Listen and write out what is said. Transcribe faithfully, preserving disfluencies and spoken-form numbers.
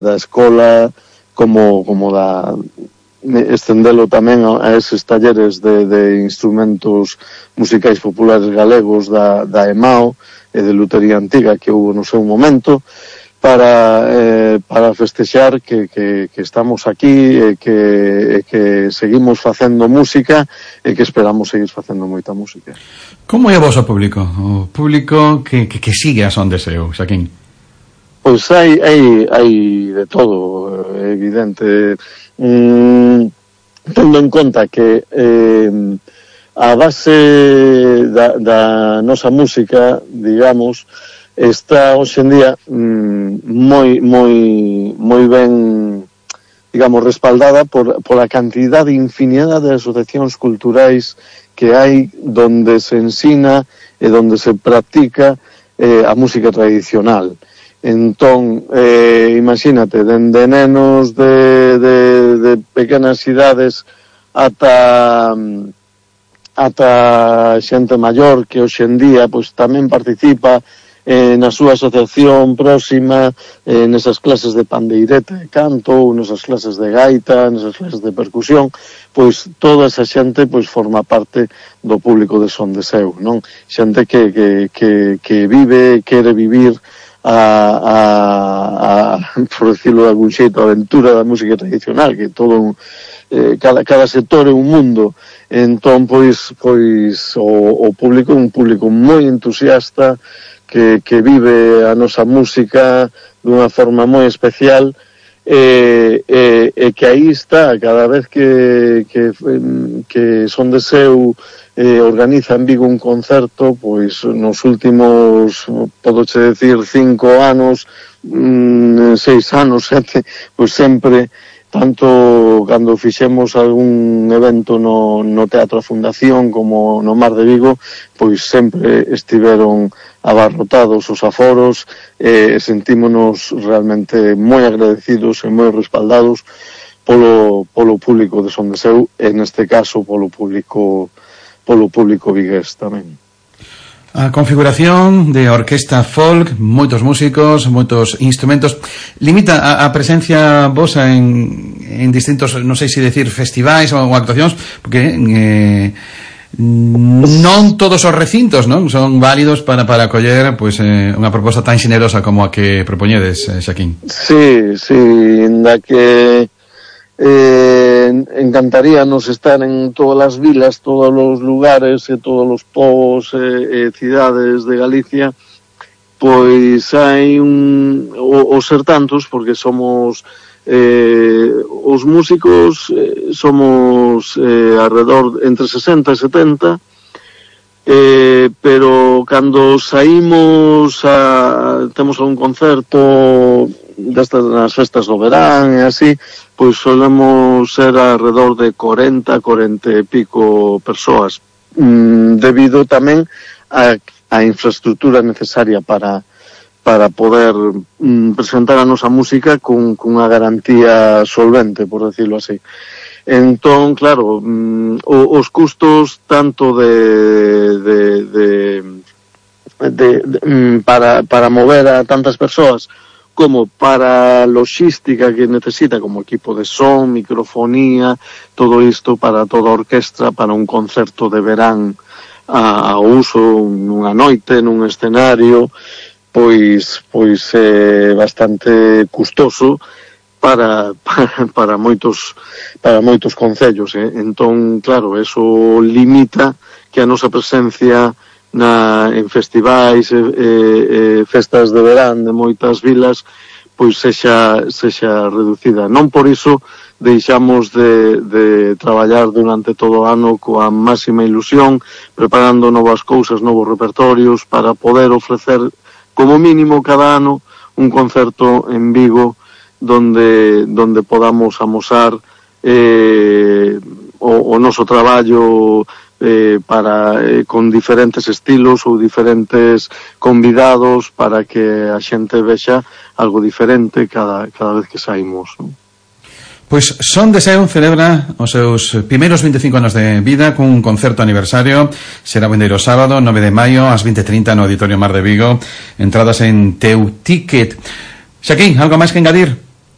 da escola como, como da estendelo tamén a eses talleres de, de instrumentos musicais populares galegos da, da E M A O e de lutería antiga que houve no seu momento para, eh, para festexar que, que, que estamos aquí e que, e que seguimos facendo música e que esperamos seguir facendo moita música. Como é o vosso público? O público que, que, que sigue a Son de Seu, Xaquín? Pois hai, hai, hai de todo, é evidente. Mm, tendo en conta que eh, a base da, da nosa música, digamos, está hoxe en día mm, moi, moi, moi ben, digamos, respaldada por, por a cantidad de infinidade de asociacións culturais que hai donde se ensina e donde se practica eh, a música tradicional. Entón, eh, imagínate, dende nenos de, de, de pequenas idades ata, ata xente maior que hoxe en día pois, tamén participa eh, na súa asociación próxima, eh, nesas clases de pandeireta e canto, ou nesas clases de gaita, nesas clases de percusión, pois toda esa xente pois forma parte do público de Son de Seu, non? Xente que, que, que, que vive, quere vivir A, a, a, por decirlo de algún xeito, a aventura da música tradicional, que todo un, eh, cada, cada sector é un mundo. Entón, pois, pois o, o público é un público moi entusiasta que, que vive a nosa música dunha forma moi especial e, e, e que aí está, cada vez que, que, que Son de Seu eh, organiza en Vigo un concerto, pois nos últimos, podoche decir, cinco anos, mm, seis anos, sete, pois sempre, tanto cando fixemos algún evento no, no Teatro Fundación como no Mar de Vigo, pois sempre estiveron abarrotados os aforos e eh, sentímonos realmente moi agradecidos e moi respaldados polo, polo público de Son de Seu e neste caso polo público polo público vigués tamén. A configuración de orquesta folk, moitos músicos, moitos instrumentos, limita a, a presencia vosa en, en distintos, non sei se decir festivais ou actuacións, porque eh, non todos os recintos, non, son válidos para para acoller pois eh, unha proposta tan xenerosa como a que propoñedes, eh, Xaquín. Sí, sí, inda que Eh, encantaríanos estar en todas as vilas, todos os lugares e todos os povos e, e cidades de Galicia, pois hai un o, o ser tantos, porque somos eh, os músicos eh, somos eh, alrededor entre sesenta e setenta, eh, pero cando saímos a, temos un concerto destas nas festas do verán e así, pois solemos ser alrededor de corenta, corenta e pico persoas, mm, debido tamén a, a infraestructura necesaria para para poder mm, presentar a nosa música con, con unha garantía solvente, por decirlo así. Entón, claro, mm, os custos tanto de de, de, de, de mm, para, para mover a tantas persoas como para a logística que necesita, como equipo de son, microfonía, todo isto para toda a orquestra, para un concerto de verán a, a uso nunha noite, nun escenario, pois pois é bastante custoso para para, para moitos para moitos concellos, eh? Entón, claro, eso limita que a nosa presencia na, en festivais e, e, e festas de verán de moitas vilas pois sexa, sexa reducida. Non por iso deixamos de, de traballar durante todo o ano coa máxima ilusión, preparando novas cousas, novos repertorios para poder ofrecer como mínimo cada ano un concerto en Vigo donde, donde podamos amosar eh, o, o noso traballo Eh, para eh, con diferentes estilos ou diferentes convidados para que a xente vexa algo diferente cada, cada vez que saímos, non? Pois Son de Seu celebra os seus primeiros veinticinco anos de vida cun concerto aniversario. Será o vindeiro sábado, nove de maio, ás vinte e trinta no Auditorio Mar de Vigo. Entradas en Teu Ticket. Xaquín, algo máis que engadir?